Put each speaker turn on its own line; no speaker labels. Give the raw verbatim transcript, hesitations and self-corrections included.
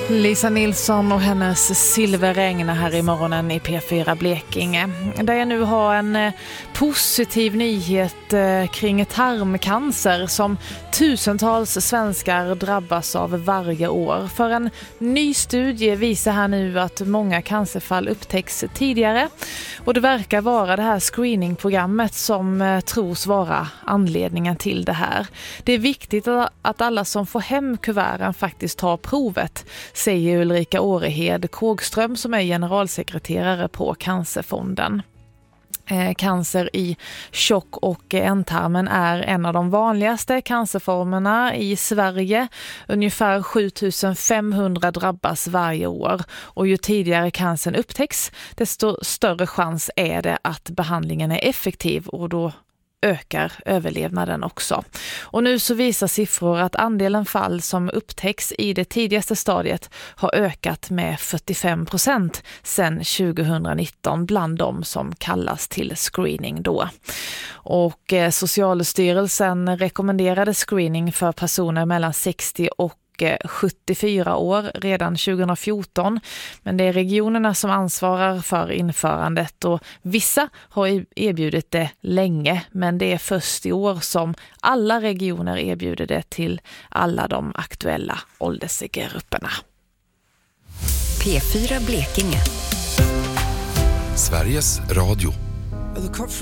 Lisa Nilsson och hennes silverregn här i morgonen i P fyra Blekinge. Där jag nu har en positiv nyhet kring tarmcancer som tusentals svenskar drabbas av varje år. För en ny studie visar här nu att många cancerfall upptäcks tidigare. Och det verkar vara det här screeningprogrammet som tros vara anledningen till det här. Det är viktigt att alla som får hem kuverten faktiskt tar provet, säger Ulrika Årehed Kågström som är generalsekreterare på Cancerfonden. Eh, cancer i tjock- och ändtarmen är en av de vanligaste cancerformerna i Sverige. Ungefär sju tusen femhundra drabbas varje år och ju tidigare cancern upptäcks desto större chans är det att behandlingen är effektiv och då ökar överlevnaden också. Och nu så visar siffror att andelen fall som upptäcks i det tidigaste stadiet har ökat med fyrtiofem procent sedan tjugonitton bland de som kallas till screening då. Och eh, Socialstyrelsen rekommenderade screening för personer mellan sextio och sjuttiofyra år redan tjugohundrafjorton, men det är regionerna som ansvarar för införandet och vissa har erbjudit det länge, men det är först i år som alla regioner erbjuder det till alla de aktuella åldersgrupperna.
P fyra Blekinge.
Sveriges Radio.